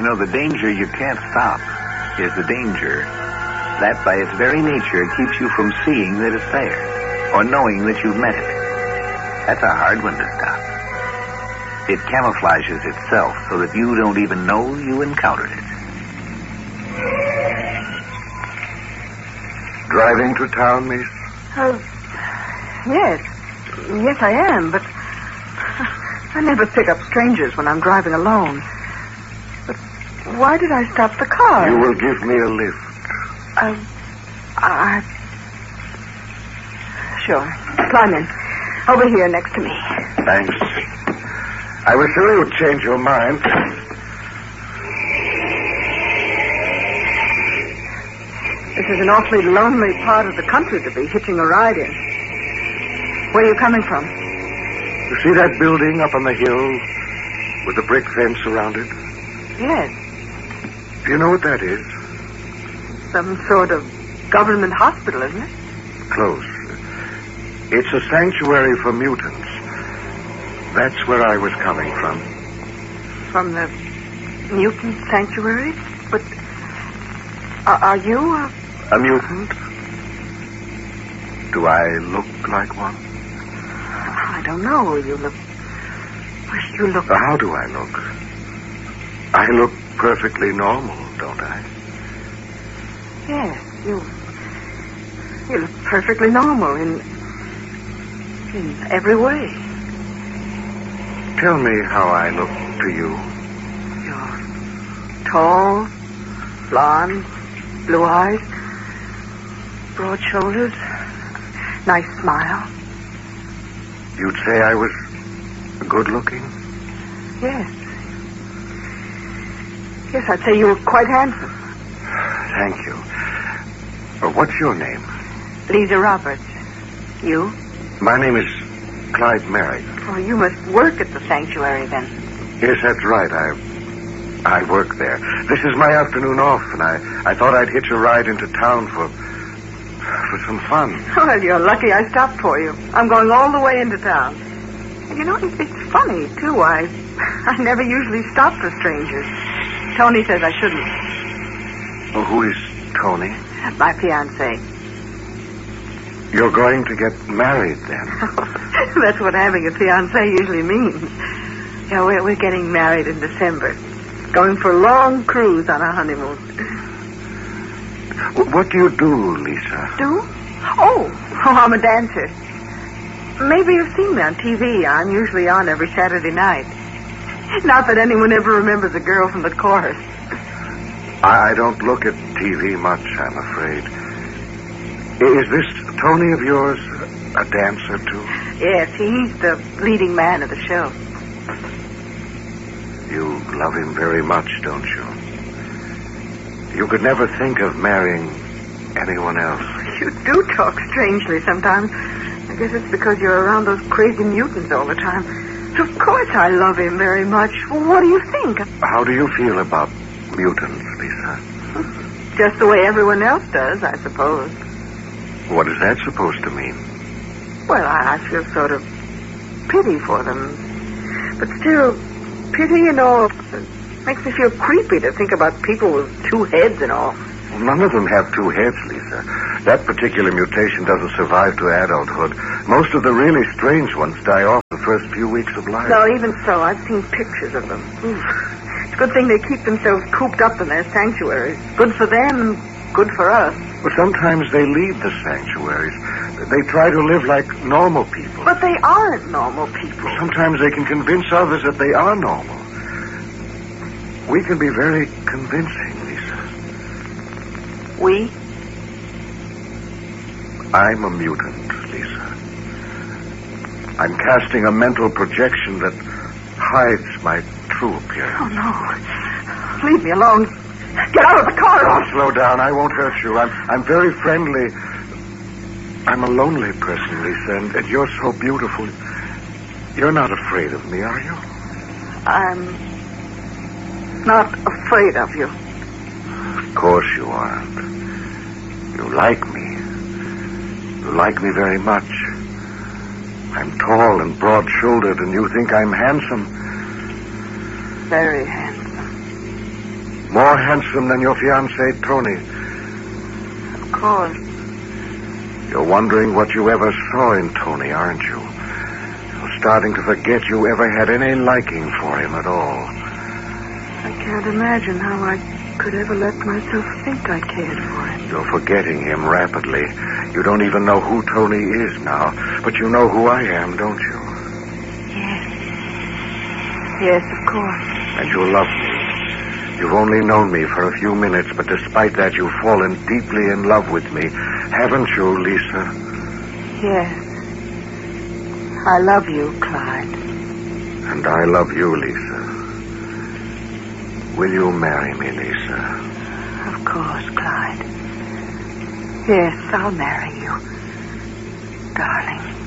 the danger you can't stop is the danger that, by its very nature, keeps you from seeing that it's there or knowing that you've met it. That's a hard one to stop. It camouflages itself so that you don't even know you encountered it. Driving to town, miss? Yes. Yes, I am, but I never pick up strangers when I'm driving alone. But why did I stop the car? You will give me a lift. Sure. Climb in. Over here next to me. Thanks. I was sure you would change your mind. This is an awfully lonely part of the country to be hitching a ride in. Where are you coming from? You see that building up on the hill with the brick fence around it? Yes. Do you know what that is? Some sort of government hospital, isn't it? Close. It's a sanctuary for mutants. That's where I was coming from. From the mutant sanctuary? But are you a mutant? Do I look like one? I don't know. You look... How do I look? I look perfectly normal, don't I? Yes, you look perfectly normal in every way. Tell me how I look to you. You're tall, blonde, blue eyes, broad shoulders, nice smile. You'd say I was good looking? Yes. Yes, I'd say you were quite handsome. Thank you. What's your name? Lisa Roberts. You? My name is Clyde Merrick. Oh, you must work at the sanctuary then. Yes, that's right. I work there. This is my afternoon off, and I thought I'd hitch a ride into town for some fun. Well, you're lucky I stopped for you. I'm going all the way into town. And you know, it's funny, too. I never usually stop for strangers. Tony says I shouldn't. Well, who is Tony? My fiancé. You're going to get married, then? That's what having a fiancé usually means. Yeah, we're getting married in December. Going for a long cruise on our honeymoon. What do you do, Lisa? Do? Oh, I'm a dancer. Maybe you've seen me on TV. I'm usually on every Saturday night. Not that anyone ever remembers the girl from the chorus. I don't look at TV much, I'm afraid. Is this Tony of yours a dancer, too? Yes, he's the leading man of the show. You love him very much, don't you? You could never think of marrying anyone else. You do talk strangely sometimes. I guess it's because you're around those crazy mutants all the time. Of course I love him very much. Well, what do you think? How do you feel about mutants, Lisa? Just the way everyone else does, I suppose. What is that supposed to mean? Well, I feel sort of pity for them. But still, pity and all makes me feel creepy to think about people with two heads and all. None of them have two heads, Lisa. That particular mutation doesn't survive to adulthood. Most of the really strange ones die off the first few weeks of life. No, even so, I've seen pictures of them. It's a good thing they keep themselves cooped up in their sanctuaries. Good for them and good for us. But sometimes they leave the sanctuaries. They try to live like normal people. But they aren't normal people. Sometimes they can convince others that they are normal. We can be very convincing, Lisa. We? I'm a mutant, Lisa. I'm casting a mental projection that hides my true appearance. Oh, no. Leave me alone. Get out of the car. Oh, slow down. I won't hurt you. I'm very friendly. I'm a lonely person, Lisa, and you're so beautiful. You're not afraid of me, are you? I'm not afraid of you. Of course you aren't. You like me. You like me very much. I'm tall and broad-shouldered, and you think I'm handsome. Very handsome. More handsome than your fiancé, Tony. Of course. You're wondering what you ever saw in Tony, aren't you? You're starting to forget you ever had any liking for him at all. I can't imagine how I could ever let myself think I cared for him. You're forgetting him rapidly. You don't even know who Tony is now, but you know who I am, don't you? Yes. Yes, of course. And you love me. You've only known me for a few minutes, but despite that, you've fallen deeply in love with me. Haven't you, Lisa? Yes. I love you, Clyde. And I love you, Lisa. Will you marry me, Lisa? Of course, Clyde. Yes, I'll marry you, darling.